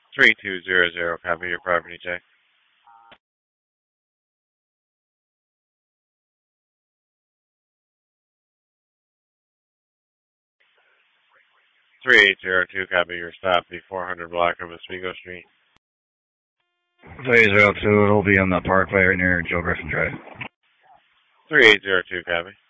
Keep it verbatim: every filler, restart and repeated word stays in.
three two zero zero, copy your property check. three eight zero two, copy your stop, the four hundred block of Oswego Street. three eight zero two, it'll be on the parkway right near Joe Griffin Drive. three eight zero two, copy.